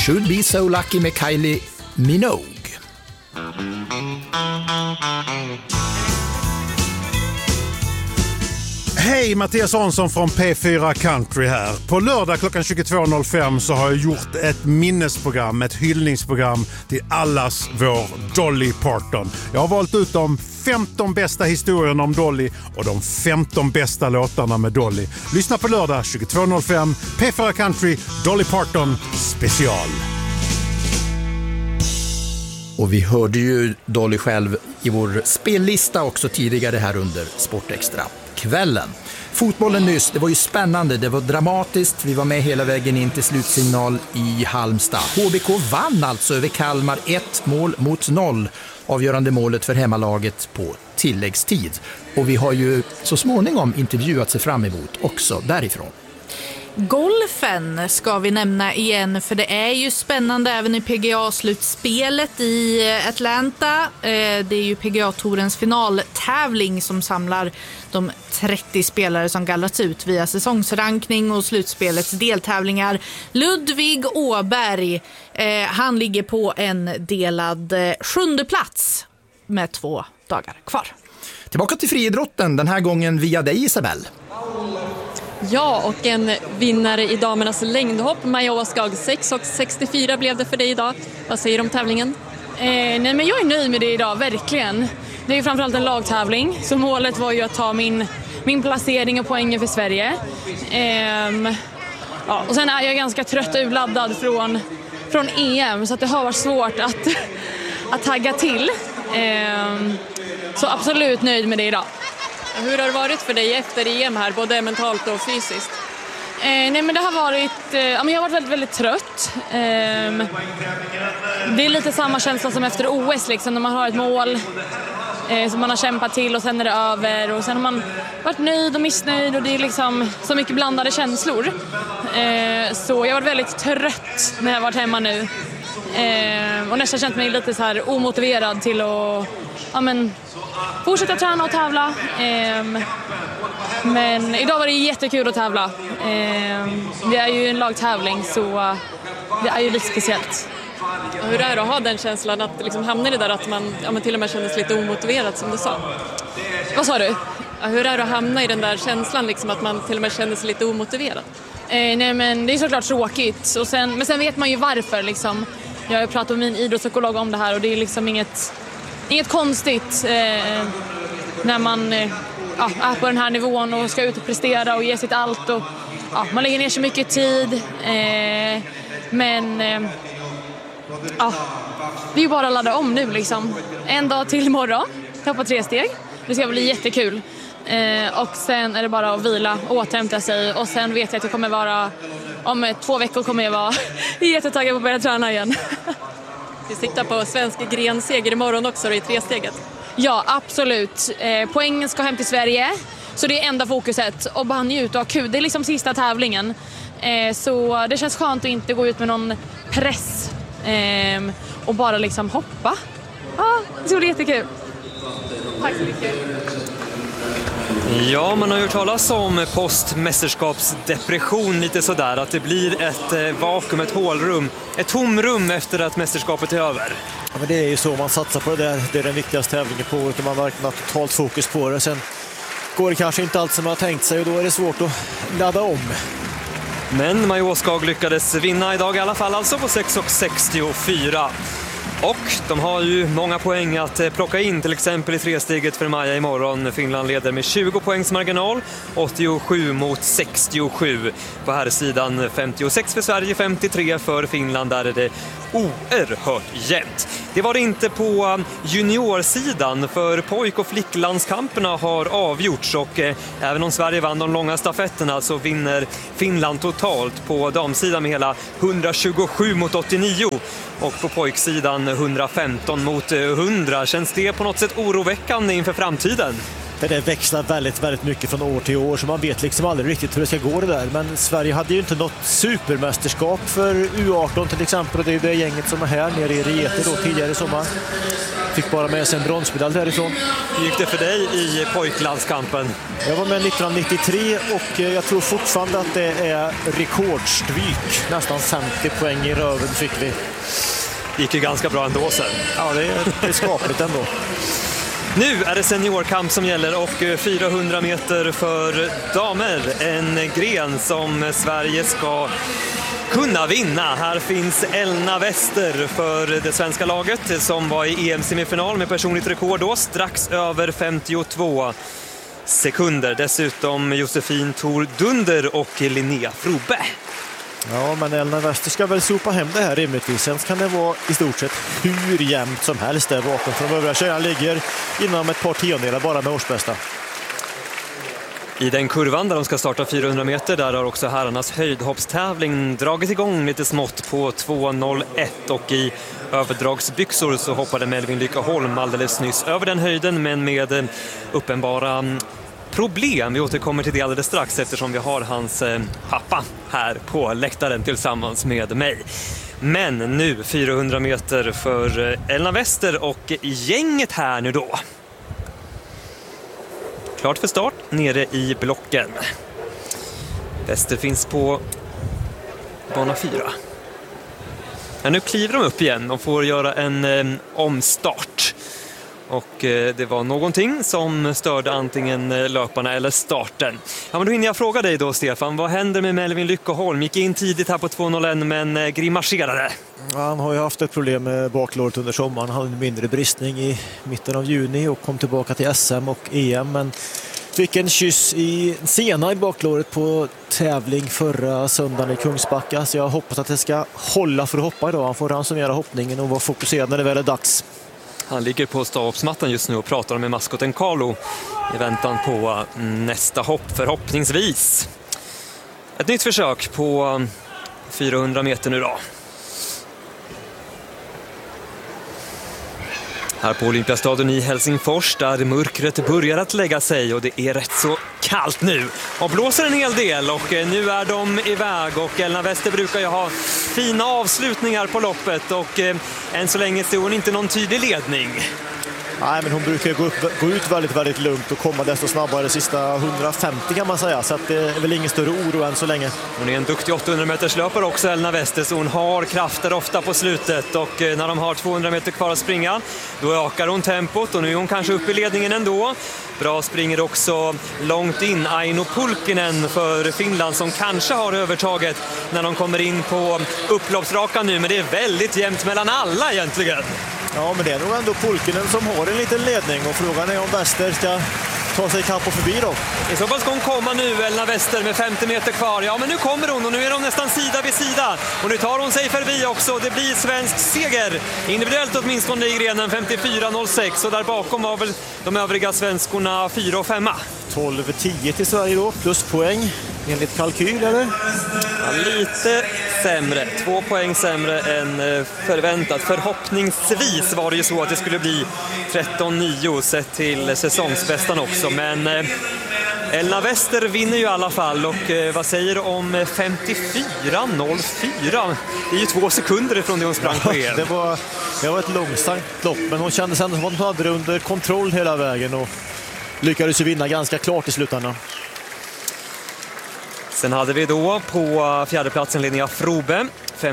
Should Be So Lucky med Kylie Minogue. Hej, Mattias Hansson från P4 Country här. På lördag klockan 22.05 så har jag gjort ett minnesprogram, ett hyllningsprogram till allas vår Dolly Parton. Jag har valt ut de 15 bästa historierna om Dolly och de 15 bästa låtarna med Dolly. Lyssna på lördag 22.05, P4 Country, Dolly Parton special. Och vi hörde ju Dolly själv i vår spellista också tidigare här under Sportextra-kvällen. Fotbollen nyss, det var ju spännande, det var dramatiskt. Vi var med hela vägen in till slutsignal i Halmstad. HBK vann alltså över Kalmar 1-0. Avgörande målet för hemmalaget på tilläggstid. Och vi har ju så småningom intervjuat sig fram emot också därifrån. Golfen ska vi nämna igen, för det är ju spännande även i PGA-slutspelet i Atlanta. Det är ju PGA-tourens finaltävling som samlar de 30 spelare som gallrats ut via säsongsrankning och slutspelets deltävlingar. Ludvig Åberg, han ligger på en delad 7:e plats med 2 dagar kvar. Tillbaka till friidrotten, den här gången via dig, Isabel. Ja, och en vinnare i damernas längdhopp, Maja Åskag, 6,64 blev det för dig idag. Vad säger du om tävlingen? Nej, men jag är nöjd med det idag, verkligen. Det är ju framförallt en lagtävling, så målet var ju att ta min placering och poängen för Sverige. Ja, och sen är jag ganska trött och urladdad från EM, så att det har varit svårt att tagga till. Så absolut nöjd med det idag. Hur har det varit för dig efter EM här, både mentalt och fysiskt? Nej, men det har varit, jag har varit väldigt, väldigt trött. Det är lite samma känsla som efter OS, liksom, när man har ett mål som man har kämpat till och sen är det över. Och sen har man varit nöjd och missnöjd och det är liksom så mycket blandade känslor. Så jag har varit väldigt trött när jag har varit hemma nu. Och nästan känt mig lite så här omotiverad till att fortsätta träna och tävla. Men idag var det jättekul att tävla. Det är ju en lagtävling, så det är ju lite speciellt. Och hur är det att ha den känslan att liksom hamna i det där att man till och med kändes lite omotiverad, som du sa? Vad sa du? Ja, hur är det att hamna i den där känslan liksom, att man till och med känner sig lite omotiverad? Nej, men det är såklart tråkigt. Men sen vet man ju varför. Liksom. Jag har pratat med min idrottspsykolog om det här och det är liksom inget konstigt när man är på den här nivån och ska ut och prestera och ge sitt allt. Och, man lägger ner så mycket tid. Men det är ju bara att ladda om nu. Liksom. En dag till imorgon. Hoppa 3 steg. Det ska bli jättekul. Och sen är det bara att vila och återhämta sig. Och sen vet jag att jag kommer vara, om 2 veckor kommer jag vara jättetaggad på att börja träna igen. Vi siktar på svensk grenseger imorgon också i 3-steget. Ja, absolut. Poängen ska hem till Sverige. Så det är enda fokuset. Och bara njuta och kul. Det är liksom sista tävlingen. Så det känns skönt att inte gå ut med någon press. Och bara liksom hoppa. Ja, det ska bli jättekul. Tack så mycket. Ja, man har ju hört talas om postmästerskapsdepression lite sådär, att det blir ett vakuum, ett hålrum, ett tomrum efter att mästerskapet är över. Ja, men det är ju så, man satsar på det där, det är den viktigaste tävlingen på året och man verkligen har totalt fokus på det. Sen går det kanske inte allt som man har tänkt sig och då är det svårt att ladda om. Men Maja Åskag lyckades vinna idag i alla fall, alltså på 6,64. Och de har ju många poäng att plocka in, till exempel i 3-steget för Maja imorgon. Finland leder med 20 poängs marginal, 87 mot 67. På här sidan 56 för Sverige, 53 för Finland. Där är det oerhört jämnt. Det var det inte på juniorsidan, för pojk- och flicklandskamperna har avgjorts och även om Sverige vann de långa stafetterna så vinner Finland totalt på damsidan med hela 127 mot 89 och på pojksidan 115 mot 100. Känns det på något sätt oroväckande inför framtiden? det växlar väldigt, väldigt mycket från år till år, så man vet liksom aldrig riktigt hur det ska gå det där. Men Sverige hade ju inte något supermästerskap för U18 till exempel, och det är det gänget som är här nere i Riete då tidigare i sommar. Fick bara med sig en bronsmedalj därifrån. Hur gick det för dig i pojklandskampen? Jag var med 1993 och jag tror fortfarande att det är rekordstryk. Nästan 50 poäng i röven fick vi. Det gick ju ganska bra ändå sen. Ja, det är skapligt ändå. Nu är det seniorkamp som gäller och 400 meter för damer. En gren som Sverige ska kunna vinna. Här finns Elna Wester för det svenska laget som var i EM-semifinal med personligt rekord då, strax över 52 sekunder. Dessutom Josefin Thor Dunder och Linnea Frobe. Ja, men Elna Wester ska väl sopa hem det här rimligtvis. Sen kan det vara i stort sett hur jämnt som helst där bakom. För de övriga tjejerna ligger inom ett par tiondelar bara med årsbästa. I den kurvan där de ska starta 400 meter, där har också herrarnas höjdhoppstävling dragit igång lite smått på 2.01, och i överdragsbyxor så hoppade Melvin Lyckeholm alldeles nyss över den höjden, men med uppenbara problem. Vi återkommer till det alldeles strax eftersom vi har hans pappa här på läktaren tillsammans med mig. Men nu 400 meter för Elna Wester och gänget här nu då. Klart för start nere i blocken. Wester finns på bana 4. Ja, nu kliver de upp igen och får göra en omstart. Och det var någonting som störde antingen löparna eller starten. Ja, men då hinner jag fråga dig då, Stefan. Vad händer med Melvin Lyckeholm? Gick in tidigt här på 2.01 men grimaserade. Ja, han har ju haft ett problem med baklåret under sommaren. Han hade en mindre bristning i mitten av juni och kom tillbaka till SM och EM. Men fick en kyss sena i baklåret på tävling förra söndagen i Kungsbacka. Så jag hoppas att det ska hålla för att hoppa idag. Han får ransonera hoppningen och vara fokuserad när det väl är dags. Han ligger på stavsmattan just nu och pratar med maskoten Carlo i väntan på nästa hopp förhoppningsvis. Ett nytt försök på 400 meter nu då. Här på Olympiastadion i Helsingfors, där mörkret börjar att lägga sig och det är rätt så kallt nu. Och blåser en hel del och nu är de iväg, och Elna Wester brukar ju ha fina avslutningar på loppet, och än så länge ser hon inte någon tydlig ledning. Nej, men hon brukar gå ut väldigt, väldigt lugnt och komma desto snabbare sista 150 kan man säga. Så att det är väl ingen större oro än så länge. Hon är en duktig 800 meters löpare också, Elna Wester, så hon har krafter ofta på slutet. Och när de har 200 meter kvar att springa, då ökar hon tempot, och nu är hon kanske uppe i ledningen ändå. Bra springer också långt in Aino Pulkkinen för Finland, som kanske har övertaget när de kommer in på upploppsrakan nu. Men det är väldigt jämnt mellan alla egentligen. Ja, men det är nog ändå Pulkkinen som har en liten ledning, och frågan är om Wester ska ta sig kapp och förbi då. I så fall ska hon komma nu, Elna Wester, med 50 meter kvar. Ja, men nu kommer hon, och nu är hon nästan sida vid sida. Och nu tar hon sig förbi också. Det blir svensk seger. Individuellt åtminstone i grenen 54.06. Och där bakom var väl de övriga svenskorna 4 och 5. 12-10 till Sverige då, plus poäng enligt kalkyl, eller? Ja, lite sämre. 2 poäng sämre än förväntat. Förhoppningsvis var det ju så att det skulle bli 13-9 sett till säsongsbästan också. Men Elna Wester vinner ju i alla fall, och vad säger du om 54.04? Det är ju 2 sekunder ifrån det hon sprang på EM. Det var ett långsamt lopp, men hon kände sig ändå som att hon hade det under kontroll hela vägen och lyckades ju vinna ganska klart i slutändan. Sen hade vi då på fjärdeplatsen Linnea Frobe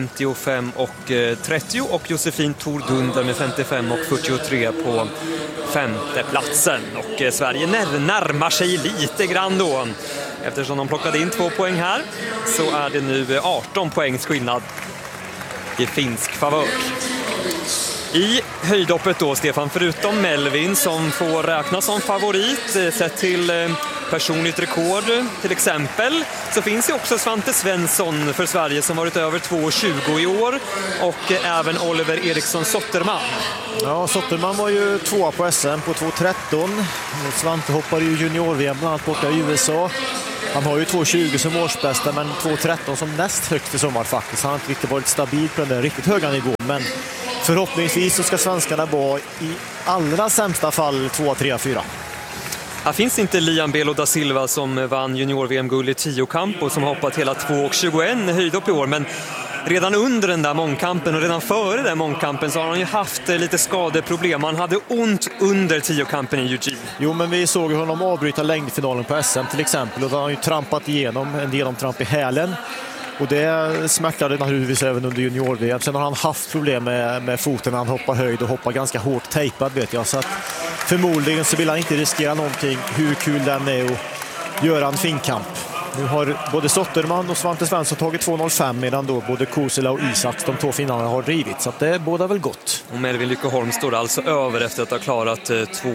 55.30 och Josefin Thor Dunder med 55.43 på femte platsen. Och Sverige närmar sig lite grann då. Eftersom de plockade in 2 poäng här så är det nu 18 poängs skillnad i finsk favör. I höjdhoppet då, Stefan, förutom Melvin som får räknas som favorit sett till personligt rekord till exempel, så finns ju också Svante Svensson för Sverige som varit över 2,20 i år, och även Oliver Eriksson Sotterman. Ja, Sotterman var ju 2 på SM på 2,13. Svante hoppar ju junior-VM bland annat borta i USA. Han har ju 2,20 som årsbästa, men 2,13 som näst högst i sommar faktiskt. Han har inte riktigt varit stabil på den där riktigt höga nivån, men förhoppningsvis så ska svenskarna vara i allra sämsta fall 2, 3, 4. Här finns inte Liam Belo da Silva som vann junior-VM-guld i 10-kamp och som hoppat hela 2,21 höjdhopp i år, men redan under den där mångkampen och redan före den mångkampen så har han ju haft lite skadeproblem. Han hade ont under 10-kampen i Eugene. Jo, men vi såg honom avbryta längdfinalen på SM till exempel, och då har han ju trampat igenom en genomtramp i hälen. Och det smärtade naturligtvis även under junior-VM. Sen har han haft problem med foten när han hoppar höjd och hoppar ganska hårt tejpad, vet jag. Så att förmodligen så vill han inte riskera någonting, hur kul den är att göra en finkamp. Nu har både Sotterman och Svante Svensson tagit 2,05 medan då både Kosela och Isaks, de 2 finnarna, har drivit. Så att det båda väl gott. Och Melvin Lyckeholm står alltså över efter att ha klarat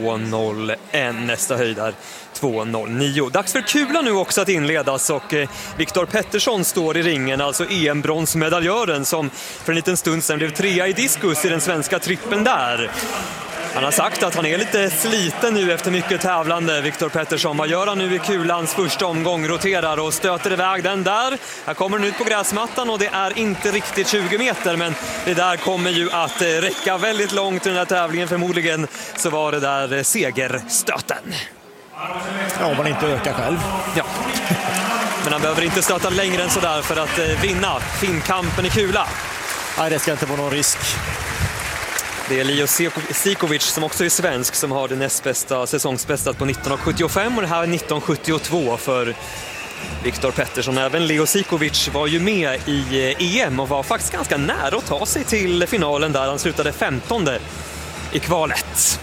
2,01. Nästa höjd är 2,09. Dags för kula nu också att inledas, och Viktor Pettersson står i ringen, alltså EM-bronsmedaljören som för en liten stund sedan blev 3 i diskus i den svenska trippen där. Han har sagt att han är lite sliten nu efter mycket tävlande. Viktor Pettersson, vad gör han nu i kulans första omgång? Roterar och stöter iväg den där. Här kommer den ut på gräsmattan och det är inte riktigt 20 meter, men det där kommer ju att räcka väldigt långt i den här tävlingen. Förmodligen så var det där segerstöten. Ja, om man inte ökar själv. Ja. Men han behöver inte stöta längre än sådär för att vinna finkampen i kula. Nej, det ska inte vara någon risk. Det är Leo Sikovic som också är svensk som har det näst bästa säsongsbästat på 1975, och det här är 1972 för Viktor Pettersson. Även Leo Sikovic var ju med i EM och var faktiskt ganska nära att ta sig till finalen där. Han slutade 15:e i kvalet.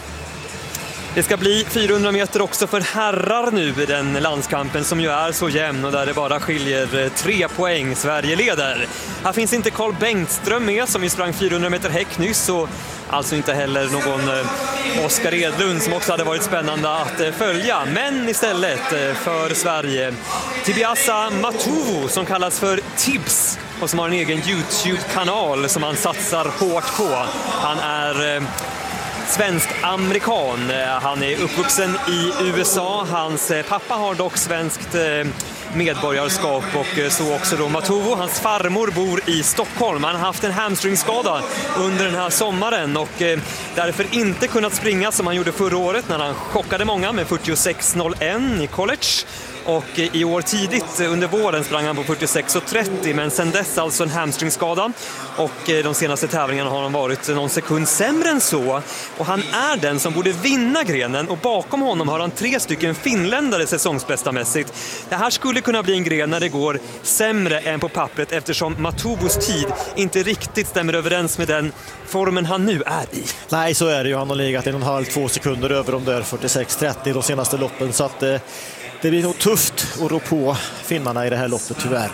Det ska bli 400 meter också för herrar nu i den landskampen som ju är så jämn och där det bara skiljer 3 poäng. Sverige leder. Här finns inte Carl Bengtström med som vi sprang 400 meter häck nyss, och alltså inte heller någon Oskar Edlund som också hade varit spännande att följa. Men istället för Sverige Tibiasa Matuvu som kallas för Tibs och som har en egen YouTube-kanal som han satsar hårt på. Han är svensk-amerikan. Han är uppvuxen i USA. Hans pappa har dock svenskt medborgarskap, och så också då Matuvu. Hans farmor bor i Stockholm. Han har haft en hamstringskada under den här sommaren och därför inte kunnat springa som han gjorde förra året när han chockade många med 46,01 i college. Och i år tidigt under våren sprang han på 46,30, men sen dess alltså en hamstringskada. Och de senaste tävlingarna har han varit någon sekund sämre än så. Och han är den som borde vinna grenen, och bakom honom har han 3 stycken finländare säsongsbästamässigt. Det här skulle kunna bli en gren när det går sämre än på pappret, eftersom Matuvus tid inte riktigt stämmer överens med den formen han nu är i. Nej, så är det ju. Han har legat 1,5-2 sekunder över de där 46,30 de senaste loppen, så att det blir nog tufft att rå på finnarna i det här loppet, tyvärr.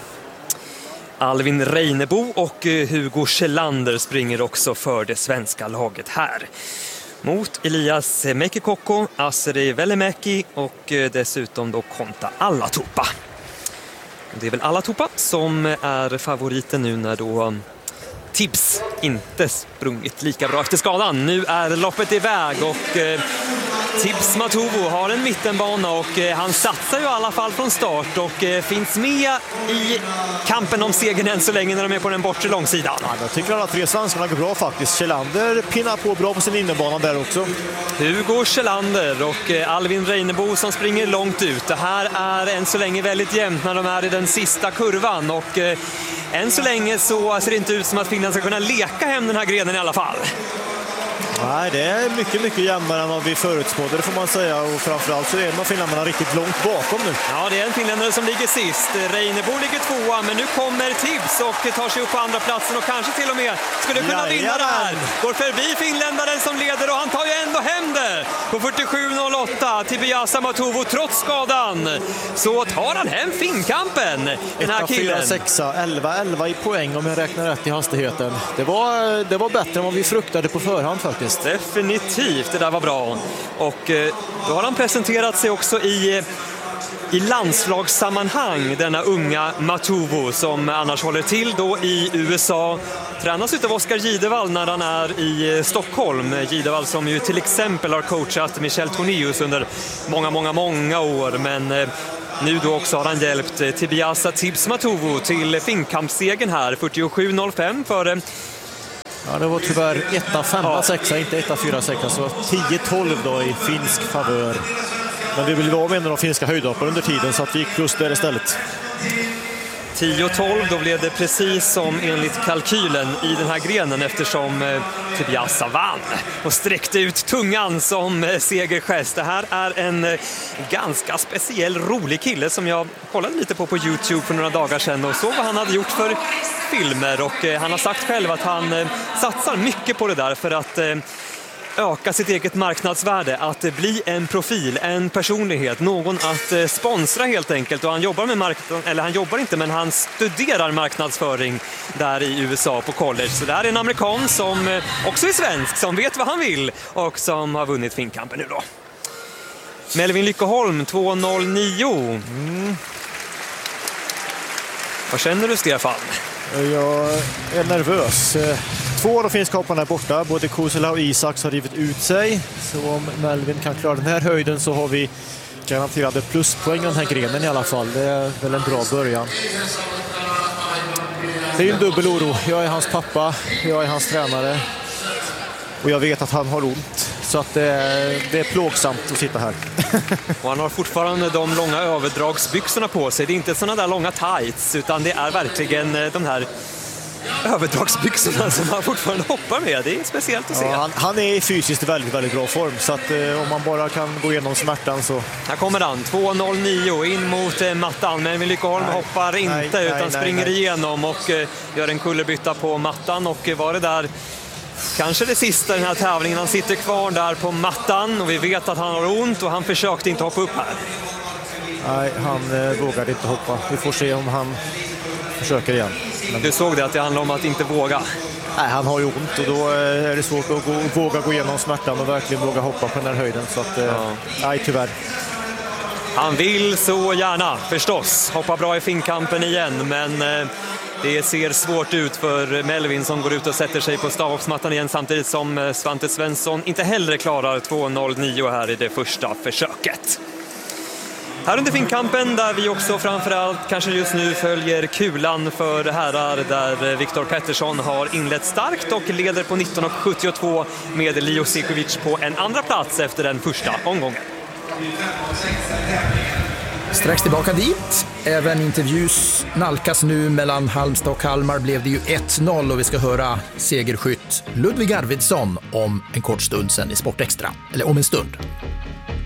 Alvin Reinebo och Hugo Kjellander springer också för det svenska laget här. Mot Elias Mekikoko, Aseri Velimäki och dessutom då Konta Alatupa. Det är väl Alatupa som är favoriten nu när då Tibbs inte sprungit lika bra efter skadan. Nu är loppet iväg och Tibbs Matuvu har en mittenbana och han satsar ju i alla fall från start och finns med i kampen om segern än så länge när de är på den bortre långsidan. Ja, jag tycker alla 3 svenskarna går bra faktiskt. Kjellander pinnar på bra på sin innebana där också. Hugo Kjellander och Alvin Reinebo som springer långt ut. Det här är än så länge väldigt jämnt när de är i den sista kurvan och än så länge så ser det inte ut som att Finland ska kunna leka hem den här grenen i alla fall. Nej, det är mycket jämnare än vad vi förutspådde, det får man säga, och framförallt så är de finländarna riktigt långt bakom nu. Ja, det är en finländare som ligger sist. Reinebo ligger 2:a, men nu kommer Tibbs och tar sig upp på andra platsen och kanske till och med skulle kunna vinna det här. Går förbi finländaren som leder och han tar ju ändå hem det på 47,08. Tibiasa Matuvu trots skadan så tar han hem finkampen. Den här killen. 4-6, 11 i poäng om jag räknar rätt i hastigheten. Det var bättre än vad vi fruktade på förhand faktiskt. Definitivt, det där var bra. Och då har han presenterat sig också i landslagssammanhang, denna unga Matuvu som annars håller till då i USA. Tränas utav Oskar Gidevall när han är i Stockholm. Gidevall som ju till exempel har coachat Michel Tornéus under många år, men nu då också har han hjälpt Tibiasa Tibbs Matuvu till finkampssegern här, 47,05 före. Ja, det var tyvärr 1-5-6, inte 1-4-6, så 10-12 då i finsk favör. Men vi ville vara med en av de finska höjdhopparna under tiden så att vi gick plus där istället. 10-12, då blev det precis som enligt kalkylen i den här grenen eftersom Tibiasa vann och sträckte ut tungan som segergest. Det här är en ganska speciell, rolig kille som jag kollade lite på YouTube för några dagar sedan och såg vad han hade gjort för filmer, och han har sagt själv att han satsar mycket på det där för att öka sitt eget marknadsvärde, att bli en profil, en personlighet, någon att sponsra helt enkelt. Och han jobbar med han jobbar inte, men han studerar marknadsföring där i USA på college. Så det här är en amerikan som också är svensk, som vet vad han vill och som har vunnit Finnkampen nu då. Melvin Lyckeholm 2.09. Vad känner du, Stefan? Jag är nervös. 2 av de finska hopparna är borta. Både Kusela och Isaks har rivit ut sig. Så om Melvin kan klara den här höjden så har vi garanterade pluspoäng i den här grenen i alla fall. Det är väl en bra början. Det är en dubbel oro. Jag är hans pappa, jag är hans tränare. Och jag vet att han har ont. Så att det är plågsamt att sitta här. Och han har fortfarande de långa överdragsbyxorna på sig. Det är inte sådana där långa tights, utan det är verkligen de här överdragsbyxorna som han fortfarande hoppar med. Det är speciellt att se. Ja, han är i fysiskt väldigt, väldigt bra form. Så att om man bara kan gå igenom smärtan så... Här kommer han, 2.09 in mot mattan. Men Lyckeholm hoppar inte utan springer igenom och gör en kullerbytta på mattan. Och var det där kanske det sista i den här tävlingen. Han sitter kvar där på mattan och vi vet att han har ont och han försökte inte hoppa upp här. Nej, han vågade inte hoppa. Vi får se om han försöker igen. Men... Du såg det, att det handlar om att inte våga? Nej, han har ju ont och då är det svårt att våga gå igenom smärtan och verkligen våga hoppa på den här höjden. Så att, nej, tyvärr. Han vill så gärna, förstås, hoppa bra i Finnkampen igen, men det ser svårt ut för Melvin som går ut och sätter sig på stavhoppsmattan igen, samtidigt som Svante Svensson inte heller klarar 2.09 här i det första försöket. Här under Finnkampen, där vi också framförallt kanske just nu följer kulan för herrar, där Viktor Pettersson har inlett starkt och leder på 19.72 med Leo Sikovic på en andra plats efter den första omgången. Strax tillbaka dit. Även intervjus nalkas nu mellan Halmstad och Kalmar. Blev det ju 1-0 och vi ska höra segerskytt Ludvig Arvidsson om en kort stund sen i Sport Extra. Eller om en stund.